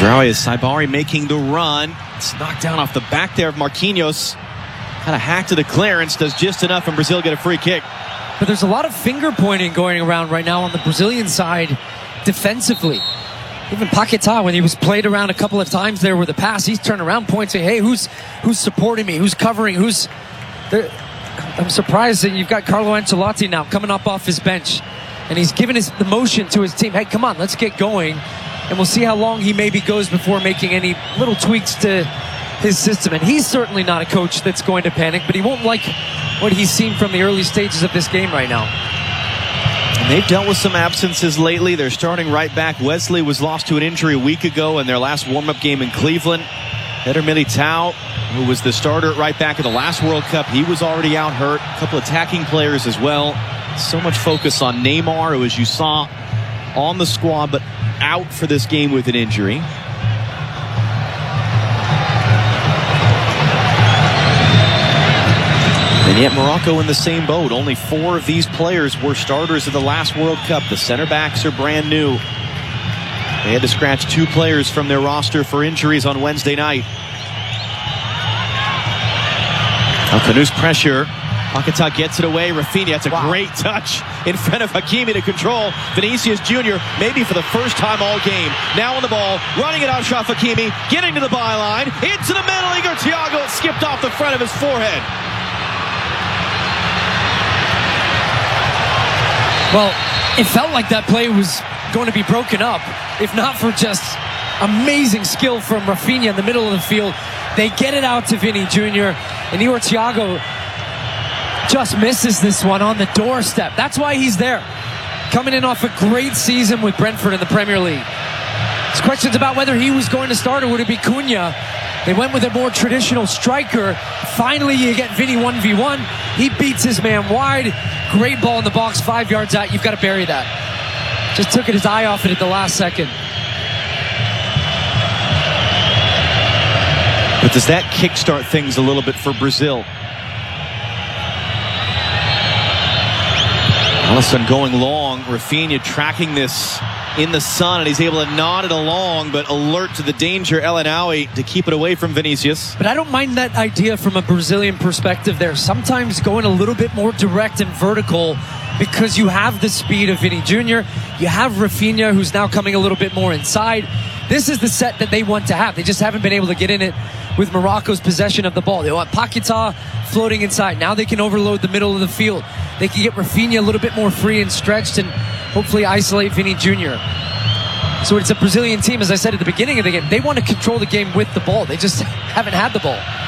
Is Saibari making the run. It's knocked down off the back there of Marquinhos. Kind of hacked to the clearance, does just enough, and Brazil get a free kick. But there's a lot of finger pointing going around right now on the Brazilian side defensively. Even Paquetá, when he was played around a couple of times there with the pass, he's turned around, pointing, hey, who's supporting me? Who's covering? Who's there? I'm surprised that you've got Carlo Ancelotti now coming up off his bench, and he's giving the motion to his team. Hey, come on, let's get going. And we'll see how long he maybe goes before making any little tweaks to his system. And he's certainly not a coach that's going to panic, but he won't like what he's seen from the early stages of this game right now. And they've dealt with some absences lately. They're starting right back. Wesley was lost to an injury a week ago in their last warm-up game in Cleveland. Eder Militao, who was the starter at right back in the last World Cup, he was already out hurt. A couple attacking players as well. So much focus on Neymar, who, as you saw, on the squad, but out for this game with an injury. And yet Morocco in the same boat. Only 4 of these players were starters at the last World Cup. The center backs are brand new. They had to scratch 2 players from their roster for injuries on Wednesday night. Alcanu's pressure. Paquetá gets it away. Rafinha, it's a great touch in front of Hakimi to control Vinicius Jr. maybe for the first time all game. Now on the ball, running it out, Achraf Hakimi, getting to the byline, into the middle. Igor Thiago, it skipped off the front of his forehead. Well, it felt like that play was going to be broken up, if not for just amazing skill from Rafinha in the middle of the field. They get it out to Vinny Jr. and Igor Thiago just misses this one on the doorstep. That's why he's there, coming in off a great season with Brentford in the Premier League. There's questions about whether he was going to start or would it be Cunha. They went with a more traditional striker. Finally, you get Vinny 1v1. He beats his man wide. Great ball in the box, 5 yards out. You've got to bury that. Just took his eye off it at the last second. But does that kickstart things a little bit for Brazil? Alisson going long. Rafinha tracking this in the sun, and he's able to nod it along, but alert to the danger. El Ainaoui to keep it away from Vinicius. But I don't mind that idea from a Brazilian perspective there. Sometimes going a little bit more direct and vertical, because you have the speed of Vinny Jr. You have Rafinha, who's now coming a little bit more inside. This is the set that they want to have. They just haven't been able to get in it with Morocco's possession of the ball. They want Paquetá floating inside. Now they can overload the middle of the field. They can get Rafinha a little bit more free and stretched and hopefully isolate Vinny Jr. So it's a Brazilian team, as I said at the beginning of the game. They want to control the game with the ball. They just haven't had the ball.